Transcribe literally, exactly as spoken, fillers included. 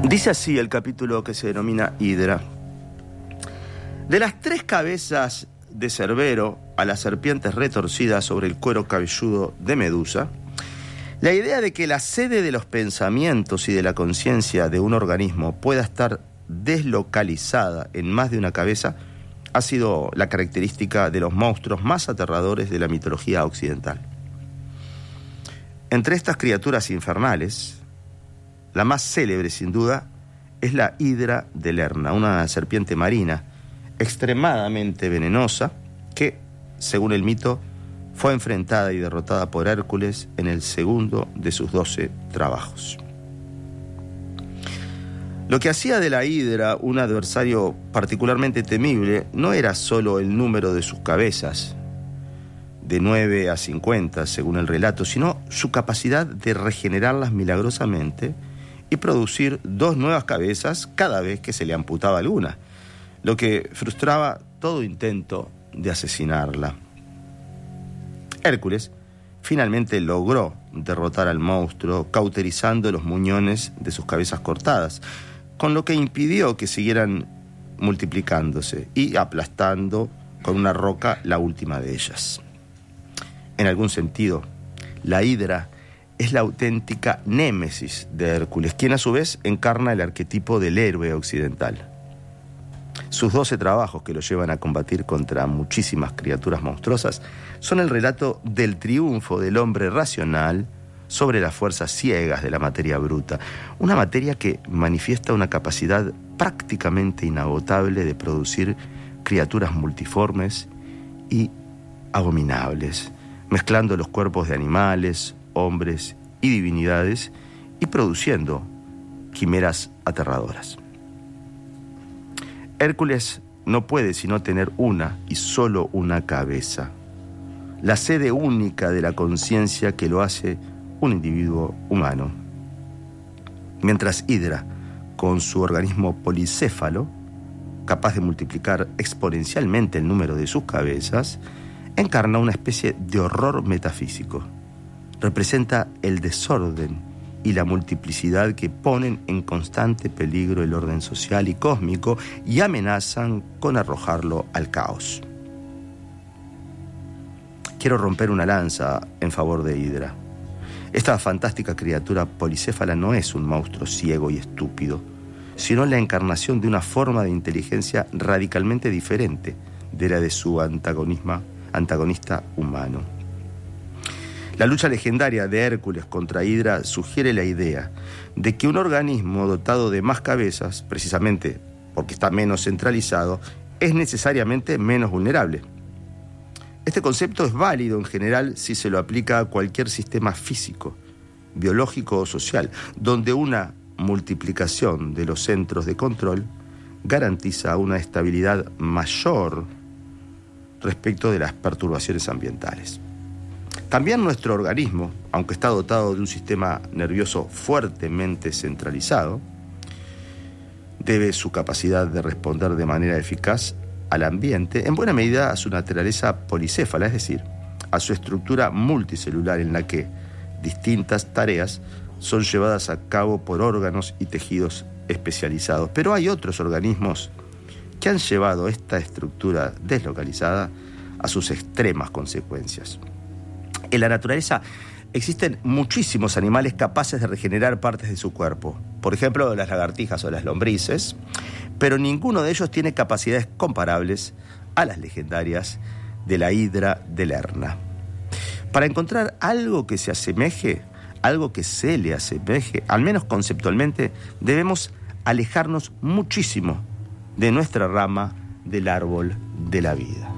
Dice así el capítulo que se denomina Hidra. De las tres cabezas de Cerbero a las serpientes retorcidas sobre el cuero cabelludo de Medusa, la idea de que la sede de los pensamientos y de la conciencia de un organismo pueda estar deslocalizada en más de una cabeza ha sido la característica de los monstruos más aterradores de la mitología occidental. Entre estas criaturas infernales, la más célebre, sin duda, es la Hidra de Lerna, una serpiente marina extremadamente venenosa que, según el mito, fue enfrentada y derrotada por Hércules en el segundo de sus doce trabajos. Lo que hacía de la Hidra un adversario particularmente temible no era solo el número de sus cabezas, de nueve a cincuenta según el relato, sino su capacidad de regenerarlas milagrosamente y producir dos nuevas cabezas cada vez que se le amputaba alguna, lo que frustraba todo intento de asesinarla. Hércules finalmente logró derrotar al monstruo, cauterizando los muñones de sus cabezas cortadas, con lo que impidió que siguieran multiplicándose y aplastando con una roca la última de ellas. En algún sentido, la Hidra es la auténtica némesis de Hércules, quien a su vez encarna el arquetipo del héroe occidental. Sus doce trabajos que lo llevan a combatir contra muchísimas criaturas monstruosas son el relato del triunfo del hombre racional sobre las fuerzas ciegas de la materia bruta, una materia que manifiesta una capacidad prácticamente inagotable de producir criaturas multiformes y abominables, mezclando los cuerpos de animales, hombres y divinidades y produciendo quimeras aterradoras. Hércules no puede sino tener una y solo una cabeza, la sede única de la conciencia que lo hace un individuo humano. Mientras Hidra, con su organismo policéfalo, capaz de multiplicar exponencialmente el número de sus cabezas, encarna una especie de horror metafísico. Representa el desorden y la multiplicidad que ponen en constante peligro el orden social y cósmico y amenazan con arrojarlo al caos. Quiero romper una lanza en favor de Hidra. Esta fantástica criatura policéfala no es un monstruo ciego y estúpido, sino la encarnación de una forma de inteligencia radicalmente diferente de la de su antagonismo, antagonista humano. La lucha legendaria de Hércules contra Hidra sugiere la idea de que un organismo dotado de más cabezas, precisamente porque está menos centralizado, es necesariamente menos vulnerable. Este concepto es válido en general si se lo aplica a cualquier sistema físico, biológico o social, donde una multiplicación de los centros de control garantiza una estabilidad mayor respecto de las perturbaciones ambientales. También nuestro organismo, aunque está dotado de un sistema nervioso fuertemente centralizado, debe su capacidad de responder de manera eficaz al ambiente en buena medida a su naturaleza policéfala, es decir, a su estructura multicelular en la que distintas tareas son llevadas a cabo por órganos y tejidos especializados. Pero hay otros organismos que han llevado esta estructura deslocalizada a sus extremas consecuencias. En la naturaleza existen muchísimos animales capaces de regenerar partes de su cuerpo, por ejemplo, las lagartijas o las lombrices, pero ninguno de ellos tiene capacidades comparables a las legendarias de la Hidra de Lerna. Para encontrar algo que se asemeje, algo que se le asemeje, al menos conceptualmente, debemos alejarnos muchísimo de nuestra rama del árbol de la vida.